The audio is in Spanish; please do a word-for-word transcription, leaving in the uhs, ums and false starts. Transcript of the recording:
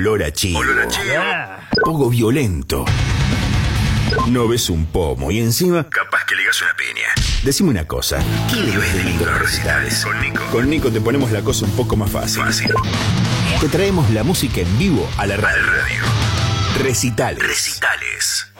olor a chivo. Olor a chivo. Poco violento. No ves un pomo y encima Capaz que ligas una piña. decime una cosa. ¿Qué le ves de lindo a los recitales? Con Nico. Con Nico te ponemos la cosa un poco más fácil. Fácil. Te traemos la música en vivo a la radio. Al radio. Recitales. Recitales.